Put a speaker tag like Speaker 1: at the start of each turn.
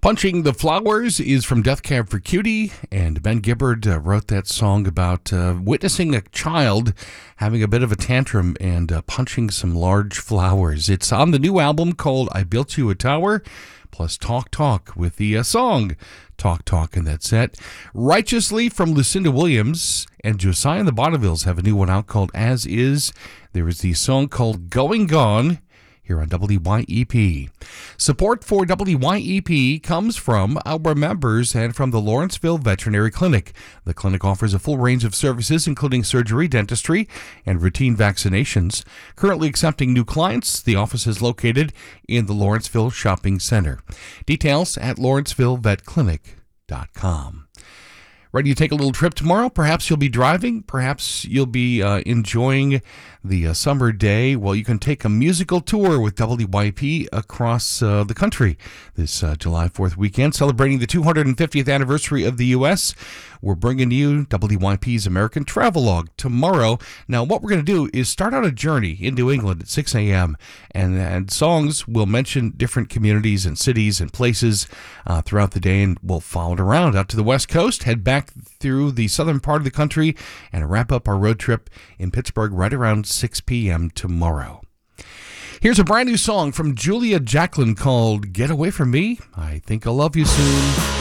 Speaker 1: Punching the Flowers is from Death Cab for Cutie, and Ben Gibbard wrote that song about witnessing a child having a bit of a tantrum and punching some large flowers. It's on the new album called I Built You a Tower, plus Talk Talk with the song Talk Talk in that set. Righteously from Lucinda Williams and Josiah and the Bonnevilles have a new one out called As Is. There is the song called Going Gone here on WYEP. Support for WYEP comes from our members and from the Lawrenceville Veterinary Clinic. The clinic offers a full range of services, including surgery, dentistry, and routine vaccinations. Currently accepting new clients, the office is located in the Lawrenceville Shopping Center. Details at lawrencevillevetclinic.com. Ready to take a little trip tomorrow? Perhaps you'll be driving. Perhaps you'll be enjoying the summer day. Well, you can take a musical tour with WYP across the country this July 4th weekend, celebrating the 250th anniversary of the U.S. We're bringing you WYP's American Travelogue tomorrow. Now, what we're going to do is start out a journey in New England at 6 a.m., and songs will mention different communities and cities and places throughout the day, and we'll follow it around out to the West Coast, head back through the southern part of the country, and wrap up our road trip in Pittsburgh right around 6 p.m. tomorrow. Here's a brand new song from Julia Jacklin called Get Away From Me. I Think I'll Love You Soon.